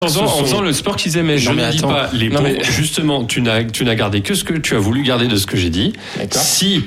en faisant le sport qu'ils aimaient. Je ne dis pas les pauvres. Justement, tu n'as gardé que ce que tu as voulu garder de ce que j'ai dit. D'accord. Si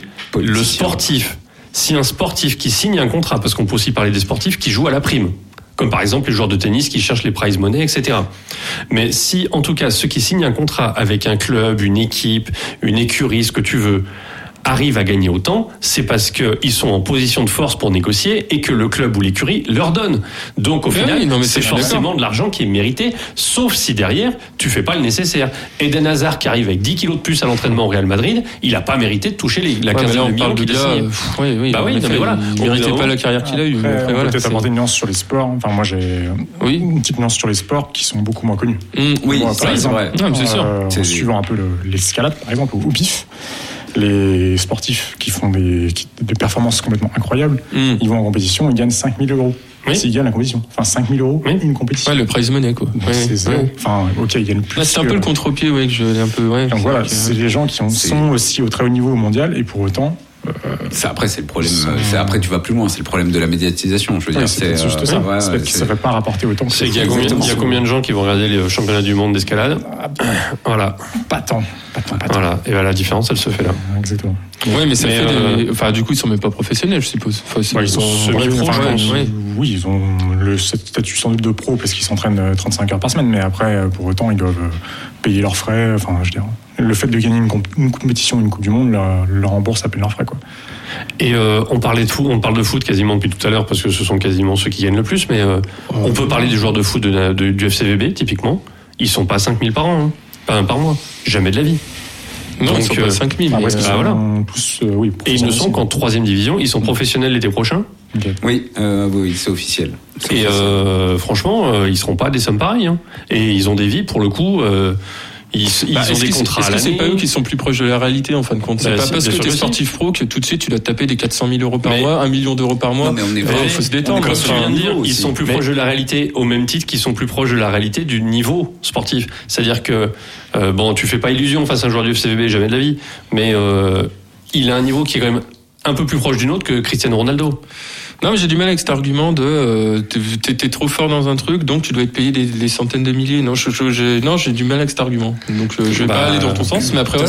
un sportif qui signe un contrat, parce qu'on peut aussi parler des sportifs qui jouent à la prime, comme par exemple les joueurs de tennis qui cherchent les prize money, etc. Mais si, en tout cas, ceux qui signent un contrat avec un club, une équipe, une écurie, ce que tu veux, arrivent à gagner autant, c'est parce qu'ils sont en position de force pour négocier et que le club ou l'écurie leur donne. Donc au final, c'est forcément de l'argent qui est mérité, sauf si derrière, tu fais pas le nécessaire. Eden Hazard qui arrive avec 10 kilos de plus à l'entraînement au Real Madrid, il a pas mérité de toucher la quinzaine de millions qu'il a signé. Il méritait pas la carrière qu'il a eue. Peut-être apporter une nuance sur les sports. Enfin, moi, j'ai une petite nuance sur les sports qui sont beaucoup moins connus. Par exemple, en suivant un peu l'escalade, par exemple, au pif, les sportifs qui font des performances complètement incroyables, ils vont en compétition, ils gagnent 5 000 euros. S'ils gagnent la compétition. Enfin, 5 000 euros, une compétition. Ouais, le prize money, quoi. C'est zéro. Enfin, ok, ils gagnent plus. C'est un peu le contre-pied, que je un peu, Donc voilà, c'est des gens qui sont aussi au très haut niveau mondial, et pour autant, après, c'est le problème. Après, tu vas plus loin. C'est le problème de la médiatisation. Je veux dire, c'est juste ça. Ça fait pas rapporter autant. Il y a combien de gens qui vont regarder les championnats du monde d'escalade? Voilà. Pas tant. Voilà. Et la différence, elle se fait là. Exactement. Oui, mais ça fait enfin, du coup, ils sont même pas professionnels, je suppose. Ils sont semi-pro, je pense. Oui, ils ont le statut sans doute de pro parce qu'ils s'entraînent 35 heures par semaine. Mais après, pour autant, ils doivent payer leurs frais. Enfin, je veux dire, le fait de gagner une compétition, une Coupe du Monde, leur rembourse à peine leurs frais, quoi. Et on parle de foot quasiment depuis tout à l'heure parce que ce sont quasiment ceux qui gagnent le plus. Mais on peut parler des joueurs de foot du FCVB, typiquement. Ils sont pas 5 000 par an, pas un par mois. Jamais de la vie. Non, donc, ils sont pas 5 000. Voilà. Et ils ne sont qu'en 3e division. Ils sont professionnels l'été prochain. Okay. Oui, c'est officiel. Et franchement, ils seront pas des sommes pareilles. Et ils ont des vies, pour le coup. Ils ont des contrats à l'année. Est-ce que c'est pas eux qui sont plus proches de la réalité, en fin de compte? C'est pas parce que t'es sportif pro que tout de suite tu dois te taper des 400 000 euros par mois, 1 million d'euros par mois. Non, mais on est faut se détendre. Comme tu viens de dire, ils sont plus proches de la réalité au même titre qu'ils sont plus proches de la réalité du niveau sportif. C'est-à-dire que, tu fais pas illusion face à un joueur du FCVB, jamais de la vie, mais il a un niveau qui est quand même un peu plus proche du nôtre que Cristiano Ronaldo. Non, mais j'ai du mal avec cet argument de t'es trop fort dans un truc, donc tu dois être payé des centaines de milliers. Non, j'ai du mal avec cet argument. Donc je vais pas aller dans ton sens, mais après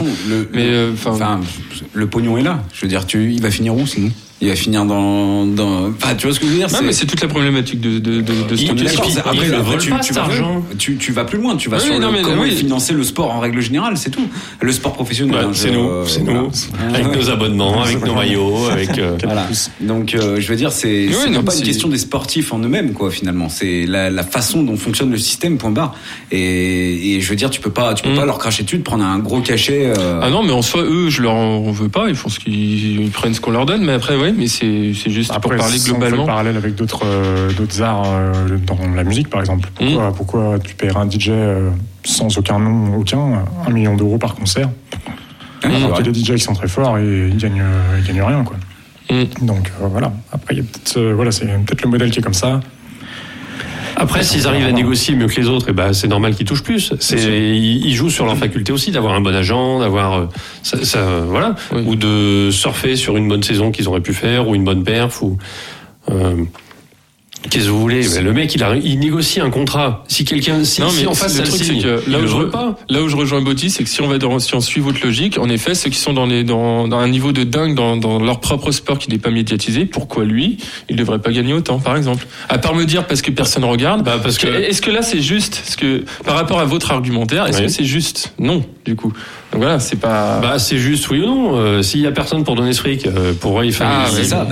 le pognon est là. Je veux dire, il va finir où sinon? Il va finir dans. Enfin, tu vois ce que je veux dire? Non, mais c'est toute la problématique de ce Après, tu vas plus loin. Tu vas sur comment financer le sport en règle générale, c'est tout. Le sport professionnel. C'est nous. Avec nos abonnements, avec nos maillots, avec. Voilà. Donc, je veux dire, c'est pas une question des sportifs en eux-mêmes, quoi. Finalement, c'est la façon dont fonctionne le système. Point barre. Et je veux dire, tu peux pas leur cracher dessus, de prendre un gros cachet. Ah non, mais en soi, eux, je leur en veux pas. Ils font ce qu'ils prennent ce qu'on leur donne, mais après, mais c'est juste après, pour parler globalement. On fait le parallèle avec d'autres arts dans la musique, par exemple. Pourquoi tu paierais un DJ sans aucun nom, 1 million d'euros par concert? Alors qu'il y a des DJ qui sont très forts et ils gagnent rien, quoi. Donc voilà. Après, il y a peut-être, c'est peut-être le modèle qui est comme ça. Après, s'ils arrivent à négocier mieux que les autres, c'est normal qu'ils touchent plus. Ils jouent sur leur faculté aussi d'avoir un bon agent, d'avoir ou de surfer sur une bonne saison qu'ils auraient pu faire, ou une bonne perf, ou qu'est-ce que vous voulez? Le mec, il négocie un contrat. Si en face, le truc, c'est que là où je rejoins Botti, c'est que si on suit votre logique, en effet, ceux qui sont dans un niveau de dingue dans leur propre sport qui n'est pas médiatisé, pourquoi lui, il devrait pas gagner autant, par exemple? À part me dire parce que personne regarde. Est-ce que là, c'est juste? Parce que, par rapport à votre argumentaire, est-ce que c'est juste? Non, du coup. Donc voilà, c'est pas. C'est juste, oui ou non. S'il y a personne pour donner ce fric, pour il fallait. C'est ça,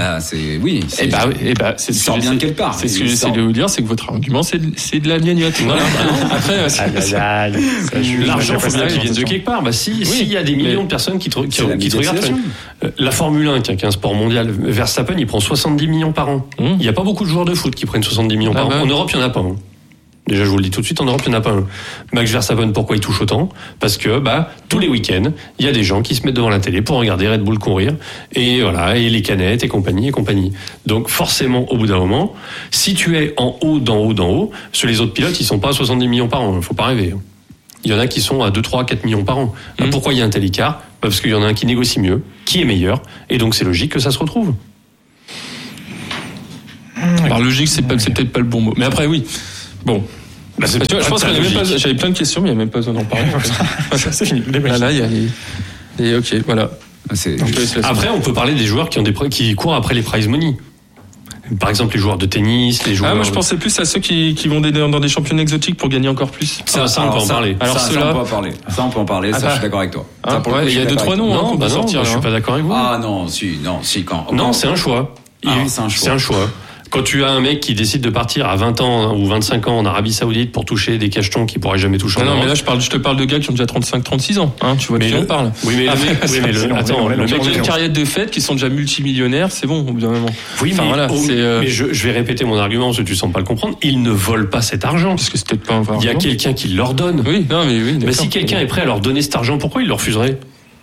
c'est sort bien de quelque part. C'est ce que j'essaie de vous dire, c'est que votre argument, c'est de la gnognotte. Voilà. Après, l'argent, faut bien qu'il vienne de quelque part. S'il y a des millions de personnes qui te regardent, la Formule 1, qui est un sport mondial, Verstappen, il prend 70 millions par an. Il n'y a pas beaucoup de joueurs de foot qui prennent 70 millions par an. En Europe, il n'y en a pas. Déjà, je vous le dis tout de suite, en Europe, il n'y en a pas un. Max Verstappen, pourquoi il touche autant? Parce que, tous les week-ends, il y a des gens qui se mettent devant la télé pour regarder Red Bull courir. Et voilà, et les canettes, et compagnie. Donc, forcément, au bout d'un moment, si tu es en haut, d'en haut, sur les autres pilotes, ils sont pas à 70 millions par an. Faut pas rêver. Il y en a qui sont à 2, 3, 4 millions par an. Pourquoi il y a un tel écart? Parce qu'il y en a un qui négocie mieux, qui est meilleur. Et donc, c'est logique que ça se retrouve. Alors, logique, c'est peut-être pas le bon mot. Mais après, oui. Bon. je pense qu'il y a même pas, j'avais plein de questions, mais il n'y a même pas besoin d'en parler. C'est fini. Là, il y a et ok, voilà. Après, on peut parler des joueurs qui courent après les prize money. Par exemple, les joueurs de tennis, les joueurs. Moi, je pensais plus à ceux qui vont dans des championnats exotiques pour gagner encore plus. Ça, on peut en parler. Alors, ça, on peut en parler. Ça, on peut en parler. Ça, je suis d'accord avec toi. Il y a 2-3 noms qu'on peut sortir. Je suis pas d'accord avec vous. Ah non, quand. Non, c'est un choix. C'est un choix. Quand tu as un mec qui décide de partir à 20 ans ou 25 ans en Arabie Saoudite pour toucher des cachetons qu'il pourrait jamais toucher en Europe. Non, mais là, je te parle de gars qui ont déjà 35-36 ans. Tu vois de qui on parle. Oui, mais le mec qui a une carrière de fête, qui sont déjà multimillionnaires, c'est bon, au bout d'un moment. Oui, mais je vais répéter mon argument parce que tu sens pas le comprendre. Ils ne volent pas cet argent. Parce que c'est peut-être pas un vrai Il y a quelqu'un qui leur donne. Oui, non, mais oui. Mais si quelqu'un est prêt à leur donner cet argent, pourquoi il le refuserait?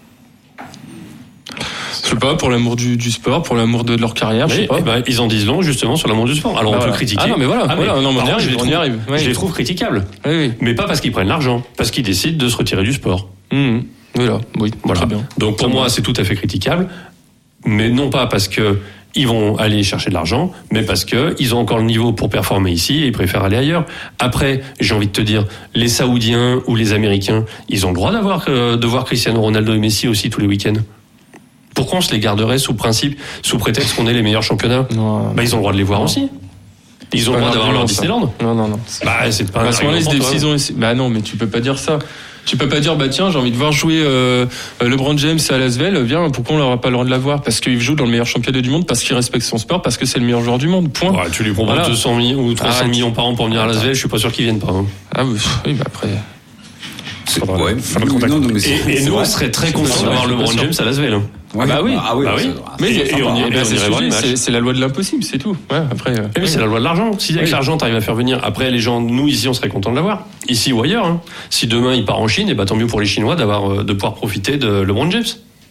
Je sais pas, pour l'amour du sport, pour l'amour de leur carrière, je sais pas. Ils en disent long, justement, sur l'amour du sport. Alors, on peut critiquer. Ah non, mais voilà. On y arrive. Je les trouve critiquables. Oui. Mais pas parce qu'ils prennent l'argent, parce qu'ils décident de se retirer du sport. Voilà. Très bien. Donc, pour moi, c'est tout à fait critiquable. Mais non pas parce que ils vont aller chercher de l'argent, mais parce que ils ont encore le niveau pour performer ici et ils préfèrent aller ailleurs. Après, j'ai envie de te dire, les Saoudiens ou les Américains, ils ont le droit de voir Cristiano Ronaldo et Messi aussi tous les week-ends. Pourquoi on se les garderait sous prétexte qu'on est les meilleurs championnats? Ils ont le droit de les voir aussi. Ils ont le droit d'avoir leur Disneyland. Non. C'est pas un non, mais tu peux pas dire ça. Tu peux pas dire, tiens, j'ai envie de voir jouer LeBron James à Lasvel, viens, pourquoi on n'aura pas le droit de l'avoir? Parce qu'il joue dans le meilleur championnat du monde, parce qu'il respecte son sport, parce que c'est le meilleur joueur du monde, point. Tu lui proposes 200 millions ou 300 millions par an pour venir à Lasvel, je suis pas sûr qu'ils viennent pas. Après... Et nous, on serait très contents d'avoir LeBron James à Lasvel. C'est la loi de l'impossible, c'est tout. C'est la loi de l'argent. Si avec l'argent t'arrives à faire venir, après les gens, nous ici, on serait contents de l'avoir. Ici ou ailleurs. Si demain il part en Chine, tant mieux pour les Chinois de pouvoir profiter de LeBron James.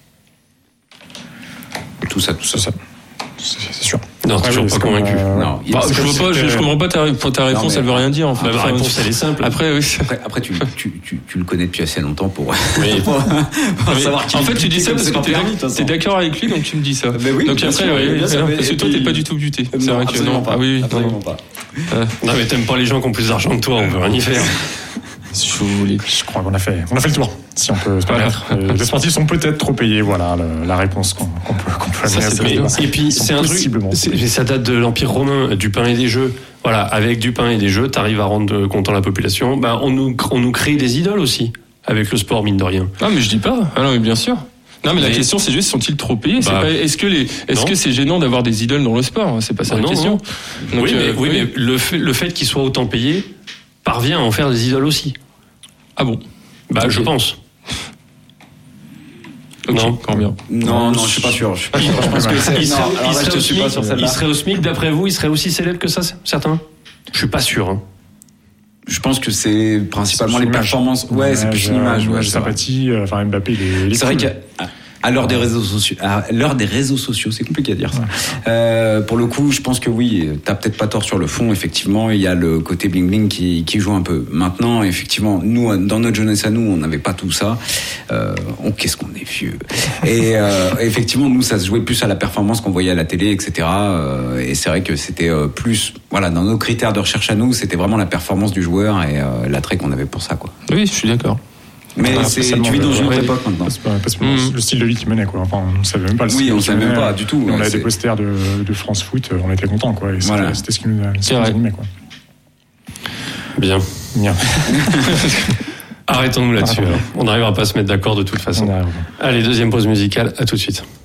Tout ça. C'est sûr. Non, je suis pas convaincu. Je comprends pas ta réponse, elle veut rien dire en fait. La réponse elle est simple. Après tu le connais depuis assez longtemps pour savoir qui. En fait, tu dis ça parce que t'es d'accord avec lui, donc tu me dis ça. Donc après, parce que toi t'es pas du tout buté. C'est vrai que non. Ah oui, absolument pas. Non mais t'aimes pas les gens qui ont plus d'argent que toi, on peut rien y faire. Je crois qu'on a fait le tour. Si on peut se permettre. Les sportifs sont peut-être trop payés. Voilà la réponse qu'on peut amener. Et puis c'est un truc. Ça date de l'Empire romain, du pain et des jeux. Voilà, avec du pain et des jeux, t'arrives à rendre content la population. On nous crée des idoles aussi avec le sport, mine de rien. Ah mais je dis pas. Ah non mais bien sûr. Non mais la question c'est juste sont-ils trop payés? Est-ce que c'est gênant d'avoir des idoles dans le sport? C'est pas ça la question. Donc, mais le fait qu'ils soient autant payés parvient à en faire des idoles aussi. Ah bon? Je pense. Okay, non, quand bien. Non, je suis pas sûr. Je pense que il serait au SMIC, d'après vous, il serait aussi célèbre que ça, certains? Je suis pas sûr. Je pense que c'est principalement les performances. C'est plus une image. Sympathie. Mbappé, c'est vrai qu'à l'heure des réseaux sociaux, c'est compliqué à dire ça. Pour le coup, je pense que oui, t'as peut-être pas tort sur le fond. Effectivement, il y a le côté bling bling qui joue un peu. Maintenant, effectivement, nous, dans notre jeunesse à nous, on n'avait pas tout ça. Qu'est-ce qu'on est vieux. Et effectivement, nous, ça se jouait plus à la performance qu'on voyait à la télé, etc. Et c'est vrai que c'était plus, dans nos critères de recherche à nous, c'était vraiment la performance du joueur et l'attrait qu'on avait pour ça, quoi. Oui, je suis d'accord. Mais tu vis dans une autre époque maintenant. C'est pas le style de vie qui menait, quoi. Enfin, on savait même pas le style. Oui, on savait même pas du tout. On avait des posters de France Foot, on était contents, quoi. Et c'était ce qui nous animait, quoi. Bien. Arrêtons-nous là-dessus. On n'arrivera pas à se mettre d'accord de toute façon. Allez, deuxième pause musicale. À tout de suite.